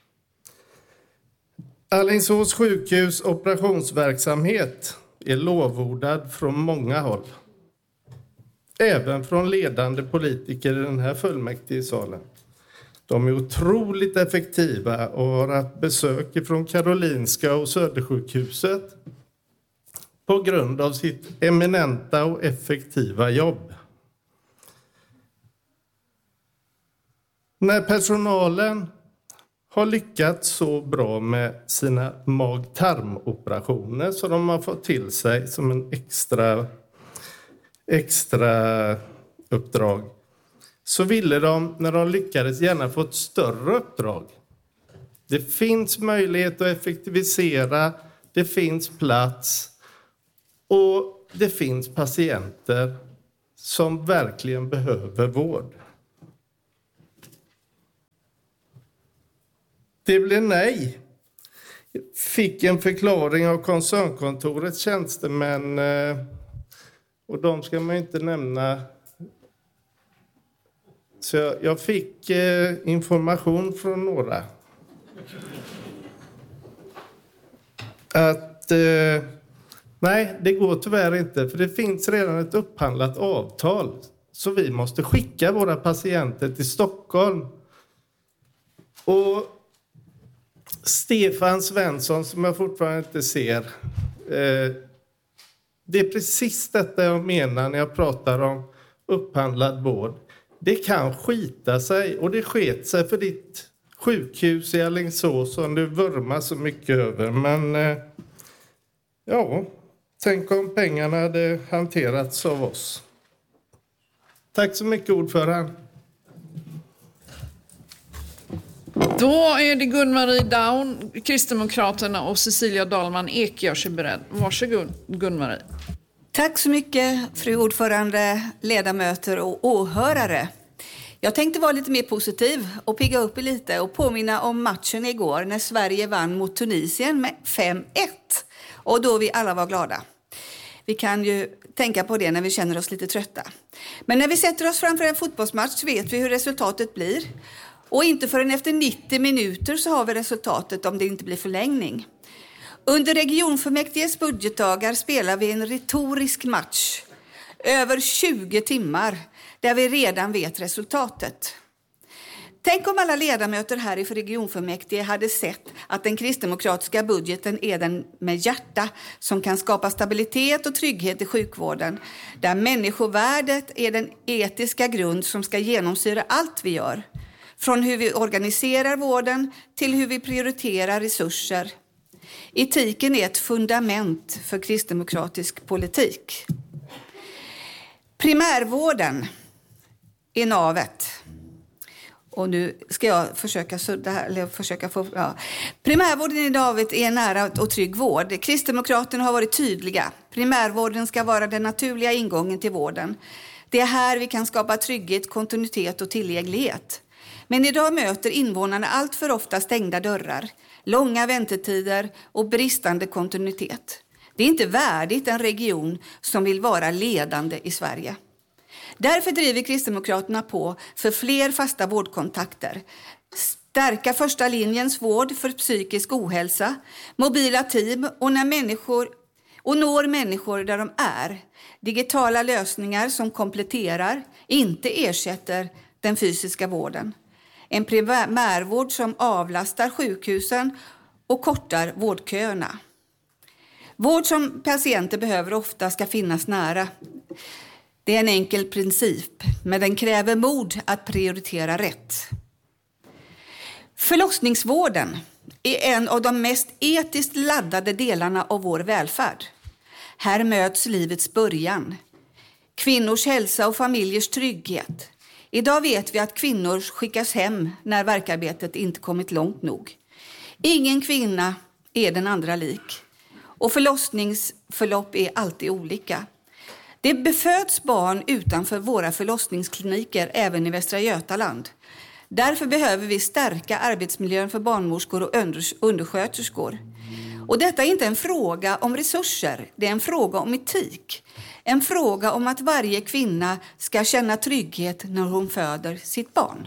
Alingsås sjukhus operationsverksamhet är lovordad från många håll. Även från ledande politiker i den här fullmäktigesalen. De är otroligt effektiva och har haft besök från Karolinska och Södersjukhuset på grund av sitt eminenta och effektiva jobb. När personalen har lyckats så bra med sina mag-tarmoperationer så de har fått till sig som en extra, extra uppdrag. Så ville de, när de lyckades, gärna få ett större uppdrag. Det finns möjlighet att effektivisera, det finns plats och det finns patienter som verkligen behöver vård. Det blev nej. Fick en förklaring av koncernkontorets tjänstemän och de ska man inte nämna. Så jag, jag fick eh, information från några. Att eh, nej, det går tyvärr inte. För det finns redan ett upphandlat avtal. Så vi måste skicka våra patienter till Stockholm. Och Stefan Svensson, som jag fortfarande inte ser. Eh, det är precis detta jag menar när jag pratar om upphandlad vård. Det kan skita sig, och det sket sig för ditt sjukhus i Alingsås som du vurmar så mycket över. Men eh, ja, tänk om pengarna hade hanterats av oss. Tack så mycket, ordförande. Då är det Gun-Marie Daun, Kristdemokraterna, och Cecilia Dalman Ek gör sig beredd. Varsågod, Gun-Marie. Tack så mycket, fru ordförande, ledamöter och åhörare. Jag tänkte vara lite mer positiv och pigga upp lite och påminna om matchen igår när Sverige vann mot Tunisien med fem ett. Och då vi alla var glada. Vi kan ju tänka på det när vi känner oss lite trötta. Men när vi sätter oss framför en fotbollsmatch vet vi hur resultatet blir. Och inte förrän efter nittio minuter så har vi resultatet om det inte blir förlängning. Under regionfullmäktiges budgetdagar spelar vi en retorisk match. Över tjugo timmar där vi redan vet resultatet. Tänk om alla ledamöter här i regionfullmäktige hade sett att den kristdemokratiska budgeten är den med hjärta som kan skapa stabilitet och trygghet i sjukvården. Där människovärdet är den etiska grund som ska genomsyra allt vi gör. Från hur vi organiserar vården till hur vi prioriterar resurser. Etiken är ett fundament för kristdemokratisk politik. Primärvården är navet. Och nu ska jag försöka sudda här, eller försöka få... Ja. Primärvården i navet är nära och trygg vård. Kristdemokraterna har varit tydliga. Primärvården ska vara den naturliga ingången till vården. Det är här vi kan skapa trygghet, kontinuitet och tillgänglighet. Men idag möter invånarna allt för ofta stängda dörrar, långa väntetider och bristande kontinuitet. Det är inte värdigt en region som vill vara ledande i Sverige. Därför driver Kristdemokraterna på för fler fasta vårdkontakter, stärka första linjens vård för psykisk ohälsa, mobila team och, när människor, och når människor där de är. Digitala lösningar som kompletterar, inte ersätter den fysiska vården. En primärvård som avlastar sjukhusen och kortar vårdköerna. Vård som patienter behöver ofta ska finnas nära. Det är en enkel princip, men den kräver mod att prioritera rätt. Förlossningsvården är en av de mest etiskt laddade delarna av vår välfärd. Här möts livets början, kvinnors hälsa och familjers trygghet. Idag vet vi att kvinnor skickas hem när verkarbetet inte kommit långt nog. Ingen kvinna är den andra lik. Och förlossningsförlopp är alltid olika. Det beföds barn utanför våra förlossningskliniker även i Västra Götaland. Därför behöver vi stärka arbetsmiljön för barnmorskor och undersköterskor. Och detta är inte en fråga om resurser, det är en fråga om etik. En fråga om att varje kvinna ska känna trygghet när hon föder sitt barn.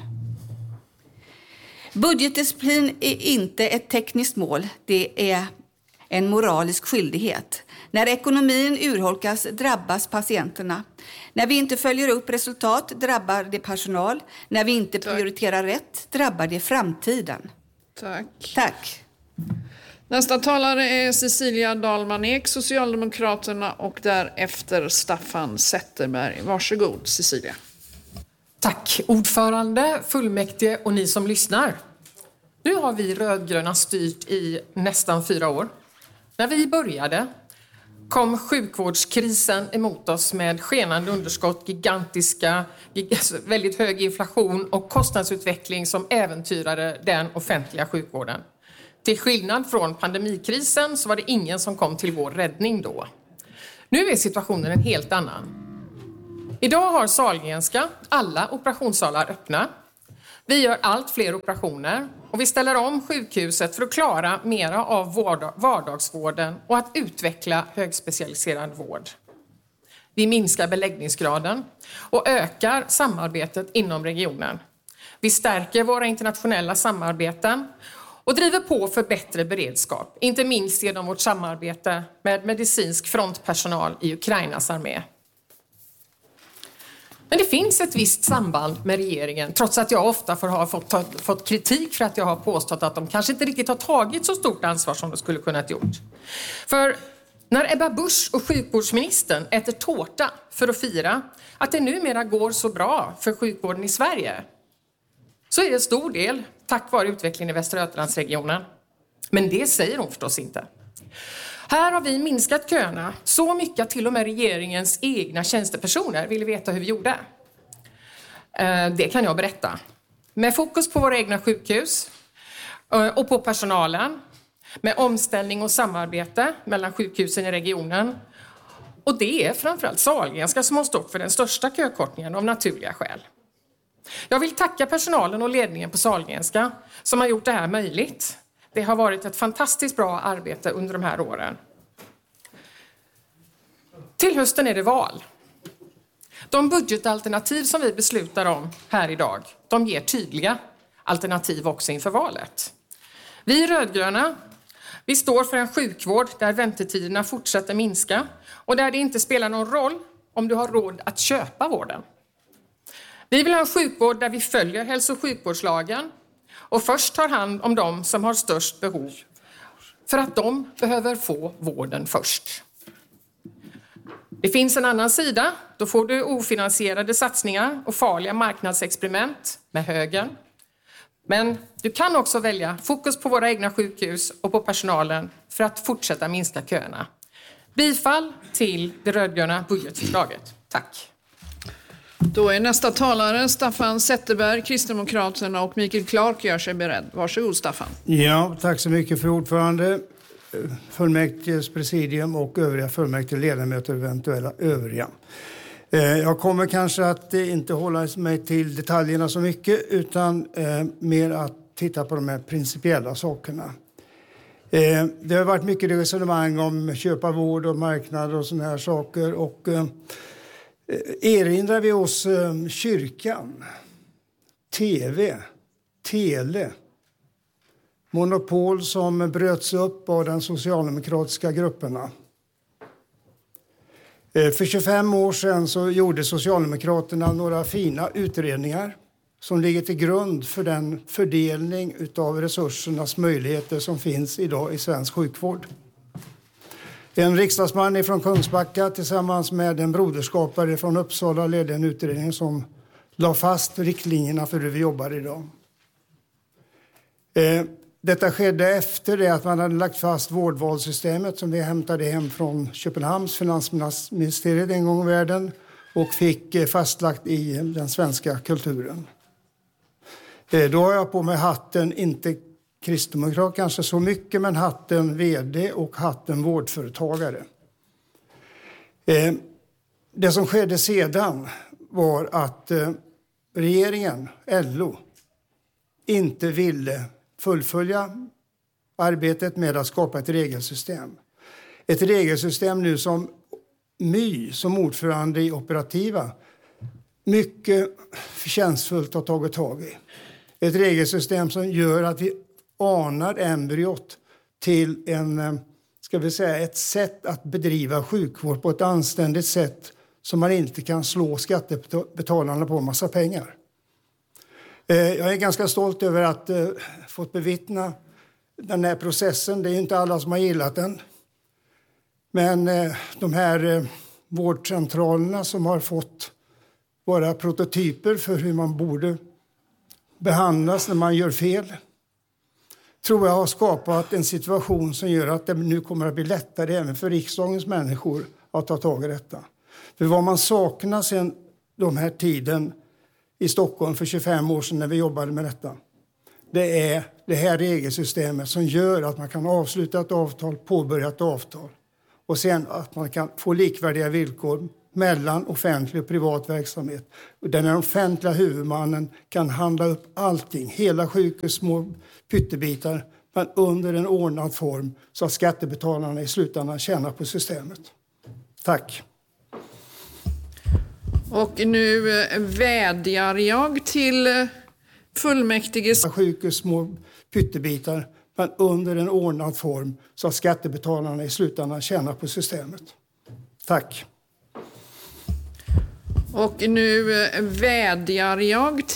Budgetdisciplin är inte ett tekniskt mål, det är en moralisk skyldighet. När ekonomin urholkas drabbas patienterna. När vi inte följer upp resultat drabbar det personal. När vi inte prioriterar rätt drabbar det framtiden. Tack. Tack. Nästa talare är Cecilia Dalman Ek, Socialdemokraterna, och därefter Staffan Zetterberg. Varsågod, Cecilia. Tack, ordförande, fullmäktige och ni som lyssnar. Nu har vi rödgröna styrt i nästan fyra år. När vi började kom sjukvårdskrisen emot oss med skenande underskott, gigantiska, väldigt hög inflation och kostnadsutveckling som äventyrade den offentliga sjukvården. Till skillnad från pandemikrisen så var det ingen som kom till vår räddning då. Nu är situationen en helt annan. Idag har Sahlgrenska alla operationssalar öppna. Vi gör allt fler operationer och vi ställer om sjukhuset för att klara mera av vardagsvården och att utveckla högspecialiserad vård. Vi minskar beläggningsgraden och ökar samarbetet inom regionen. Vi stärker våra internationella samarbeten och driver på för bättre beredskap, inte minst genom vårt samarbete med medicinsk frontpersonal i Ukrainas armé. Men det finns ett visst samband med regeringen, trots att jag ofta får ha fått, ta, fått kritik för att jag har påstått att de kanske inte riktigt har tagit så stort ansvar som de skulle kunnat gjort. För när Ebba Busch och sjukvårdsministern äter tårta för att fira att det numera går så bra för sjukvården i Sverige, så är det stor del tack vare utvecklingen i Västra Götalandsregionen. Men det säger hon förstås inte. Här har vi minskat köerna så mycket att till och med regeringens egna tjänstepersoner ville veta hur vi gjorde. Det kan jag berätta. Med fokus på våra egna sjukhus och på personalen. Med omställning och samarbete mellan sjukhusen i regionen. Och det är framförallt Sahlgrenska som har stått för den största kökortningen av naturliga skäl. Jag vill tacka personalen och ledningen på Sahlgrenska som har gjort det här möjligt. Det har varit ett fantastiskt bra arbete under de här åren. Till hösten är det val. De budgetalternativ som vi beslutar om här idag, de ger tydliga alternativ också inför valet. Vi rödgröna, vi står för en sjukvård där väntetiderna fortsätter minska och där det inte spelar någon roll om du har råd att köpa vården. Vi vill ha en sjukvård där vi följer hälso- och sjukvårdslagen och först tar hand om de som har störst behov för att de behöver få vården först. Det finns en annan sida. Då får du ofinansierade satsningar och farliga marknadsexperiment med högern. Men du kan också välja fokus på våra egna sjukhus och på personalen för att fortsätta minska köerna. Bifall till det rödgröna budgetförslaget. Tack. Då är nästa talare Staffan Zetterberg, Kristdemokraterna, och Mikael Clark gör sig beredd. Varsågod Staffan. Ja, tack så mycket för ordförande, fullmäktiges presidium och övriga fullmäktige ledamöter, eventuella övriga. Jag kommer kanske att inte hålla mig till detaljerna så mycket utan mer att titta på de här principiella sakerna. Det har varit mycket resonemang om köpa vård och marknader och såna här saker, och erinrar vi oss kyrkan, tv, tele, monopol som bröts upp av de socialdemokratiska grupperna. För tjugofem år sedan så gjorde Socialdemokraterna några fina utredningar som ligger till grund för den fördelning av resursernas möjligheter som finns idag i svensk sjukvård. En riksdagsman från Kungsbacka tillsammans med en broderskapare från Uppsala ledde en utredning som la fast riktlinjerna för hur vi jobbar idag. Eh, detta skedde efter det att man hade lagt fast vårdvalssystemet som vi hämtade hem från Köpenhamns finansministeriet en gång i världen och fick eh, fastlagt i den svenska kulturen. Eh, då har jag på mig hatten, inte kristdemokrat kanske så mycket, men hatten vd och hatten vårdföretagare. Eh, det som skedde sedan var att eh, regeringen, L O, inte ville fullfölja arbetet med att skapa ett regelsystem. Ett regelsystem nu som My, som ordförande i operativa, mycket förtjänstfullt har tagit tag i. Ett regelsystem som gör att vi anar embryot till en, ska vi säga, ett sätt att bedriva sjukvård på ett anständigt sätt som man inte kan slå skattebetalarna på en massa pengar. Jag är ganska stolt över att ha fått bevittna den här processen. Det är inte alla som har gillat den. Men de här vårdcentralerna som har fått vara prototyper för hur man borde behandlas när man gör fel. tror jag har skapat en situation som gör att det nu kommer att bli lättare även för riksdagens människor att ta tag i detta. För vad man saknar sedan de här tiden i Stockholm för tjugofem år sedan när vi jobbade med detta, det är det här regelsystemet som gör att man kan avsluta ett avtal, påbörja ett avtal och sen att man kan få likvärdiga villkor mellan offentlig och privat verksamhet. Där den offentliga huvudmannen kan handla upp allting, hela sjukhus, små pyttebitar, men under en ordnad form så att skattebetalarna i slutändan tjänar på systemet. Tack. Och nu vädjar jag till fullmäktiges... Sjukhus, små pyttebitar, men under en ordnad form så att skattebetalarna i slutändan tjänar på systemet. Tack. Och nu vädjar jag